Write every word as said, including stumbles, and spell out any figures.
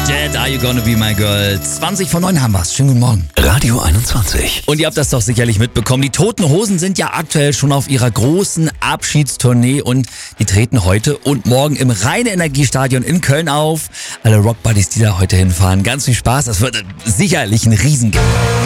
Jet, Are You Gonna Be My Girl? zwanzig vor neun haben wir's. Schönen guten Morgen. Radio einundzwanzig. Und ihr habt das doch sicherlich mitbekommen. Die Toten Hosen sind ja aktuell schon auf ihrer großen Abschiedstournee und die treten heute und morgen im Rhein-Energiestadion in Köln auf. Alle Rockbuddies, die da heute hinfahren, ganz viel Spaß. Das wird sicherlich ein Riesengig.